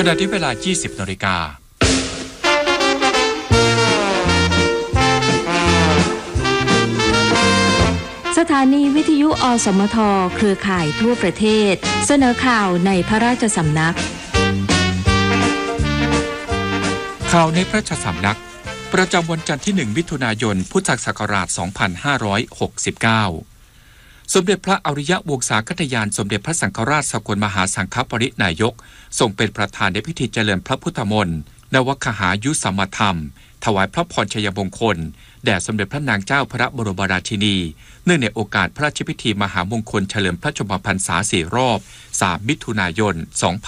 ณะที่เวลา 20 นาฬิกาสถานีวิทยุอสมทเครือข่ายทั่วประเทศเสนอข่าวในพระราชสำนักข่าวในพระราชสำนักประจำวันจันทร์ที่ 1 มิถุนายน พุทธศักราช 2569 สมเด็จพระอริยวงศาคตยานสมเด็จพระสังฆราชสกลมหาสังฆปรินายกทรงเป็นประธานในพิธีเจริญพระพุทธมนต์นวคหายุสัมมาธรรมถวายพระพรชัยมงคลแด่สมเด็จพระนางเจ้าพระบรมราชินีเนื่องในโอกาสพระราชพิธีมหามงคลเฉลิมพระชนมพรรษา4 รอบ 3 มิถุนายน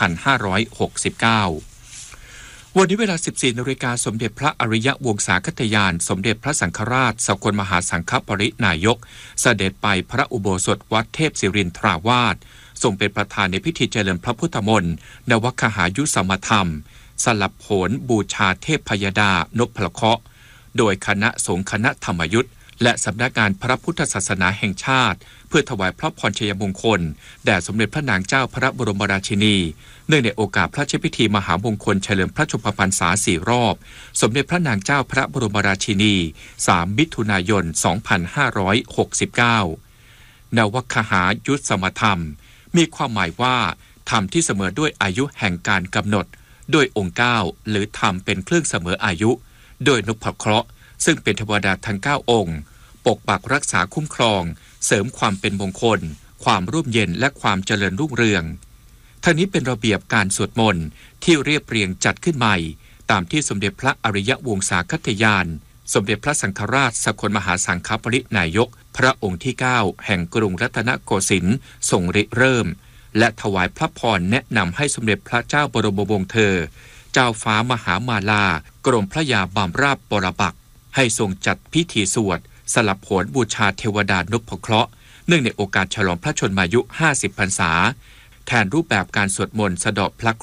2569 วันนี้เวลา 14 นาฬิกาสมเด็จพระอริยวงศาคตยานสมเด็จพระสังฆราชสกลมหาสังฆปรินายกเสด็จไปพระอุโบสถวัดเทพศิรินทราวาสทรงเป็นประธานในพิธีเจริญพระพุทธมนต์นวคหายุสัมมาธรรมสลับโหนบูชาเทพพยดานพพละเคาะโดยคณะสงฆ์คณะธรรมยุทธและสำนักงานพระพุทธศาสนาแห่งชาติเพื่อถวายพระพรชัยมงคลแด่สมเด็จพระนางเจ้าพระบรมราชินีเนื่องในโอกาสพระราชพิธีมหามงคลเฉลิมพระชนมพรรษา4 รอบสมเด็จพระนางเจ้าพระบรมราชินี3 มิถุนายน 2569 นวคหายุสัมมาธรรมมีความหมายว่าธรรมที่เสมอด้วยอายุแห่งการกำหนดด้วยองค์9หรือธรรมเป็นเครื่องเสมออายุโดยนพเคราะห์ซึ่งเป็นเทวดาทั้ง9องค์ปกปักรักษาคุ้มครองเสริมความเป็นมงคลความร่มเย็นและความเจริญรุ่งเรืองทั้งนี้เป็นระเบียบการสวดมนต์ที่เรียบเรียงจัดขึ้นใหม่ตามที่สมเด็จพระอริยวงศาคตยานสมเด็จพระสังฆราชสกลมหาสังฆปรินายกพระองค์ที่9แห่งกรุงรัตนโกสินทร์ทรงริเริ่มและถวายพระพรแนะนำให้สมเด็จพระเจ้าบรมวงศ์เธอเจ้าฟ้ามหามาลากรมพระยาบำราบปรปักษ์ให้ทรงจัดพิธีสวดสลับโหนบูชาเทวดานพเคราะห์เนื่องในโอกาสฉลองพระชนมายุ50 พรรษาแทนรูปแบบการสวดมนต์สะเดาะพระเค